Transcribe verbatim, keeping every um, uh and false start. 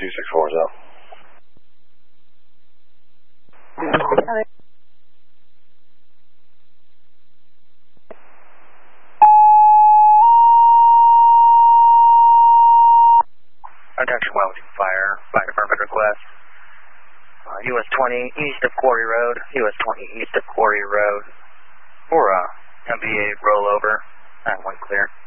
two six four is out. Contaction one with fire, fire department request. Uh, U S twenty east of Quarry Road, U S twenty east of Quarry Road, for uh, M B A rollover, nine one clear.